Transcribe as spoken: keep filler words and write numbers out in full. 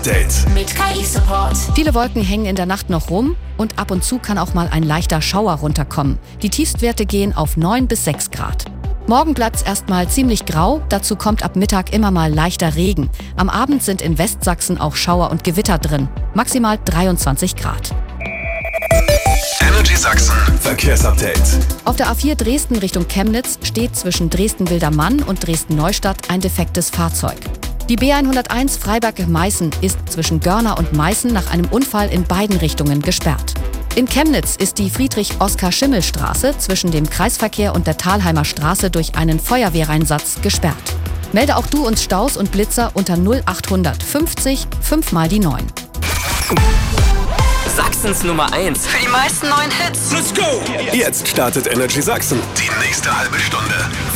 Verkehrsupdate mit K I-Support. Viele Wolken hängen in der Nacht noch rum und ab und zu kann auch mal ein leichter Schauer runterkommen. Die Tiefstwerte gehen auf neun bis sechs Grad. Morgen bleibt es erstmal ziemlich grau, dazu kommt ab Mittag immer mal leichter Regen. Am Abend sind in Westsachsen auch Schauer und Gewitter drin. Maximal dreiundzwanzig Grad. Energy Sachsen Verkehrsupdate. Auf der A vier Dresden Richtung Chemnitz steht zwischen Dresden-Wildermann und Dresden-Neustadt ein defektes Fahrzeug. Die B hunderteins Freiberg-Meißen ist zwischen Görna und Meißen nach einem Unfall in beiden Richtungen gesperrt. In Chemnitz ist die Friedrich-Oskar-Schimmel-Straße zwischen dem Kreisverkehr und der Thalheimer Straße durch einen Feuerwehreinsatz gesperrt. Melde auch du uns Staus und Blitzer unter null achthundert fünfzig fünf mal die neun. Sachsens Nummer eins. Für die meisten neuen Hits. Let's go! Jetzt startet Energy Sachsen. Die nächste halbe Stunde.